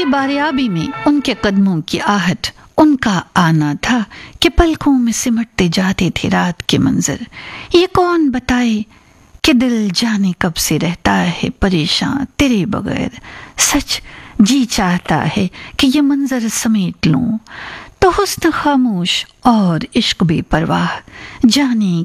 बारियाबी में उनके कदमों की आहट, उनका आना था कि पलकों में सिमटते जाते थे रात के मंजर। ये कौन बताए कि दिल जाने कब से रहता है परेशान तेरे बगैर। सच जी चाहता है कि ये मंजर समेट लूं, तो हुस्न खामोश और इश्क बेपरवाह, जाने